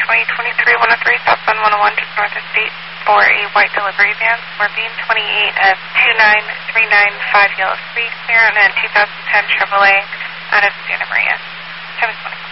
2023-103, southbound 101, just north of State for a white delivery van. We're being 28 of 29395 Yellow Street, clear on a 2010 Chevrolet out of Santa Maria. Time is 20.